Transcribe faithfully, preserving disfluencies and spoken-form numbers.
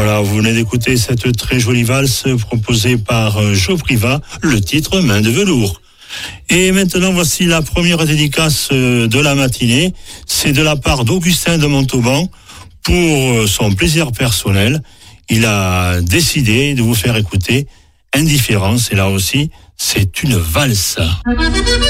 Voilà, vous venez d'écouter cette très jolie valse proposée par Jo Privat, le titre Main de velours. Et maintenant, voici la première dédicace de la matinée. C'est de la part d'Augustin de Montauban pour son plaisir personnel. Il a décidé de vous faire écouter Indifférence. Et là aussi, c'est une valse.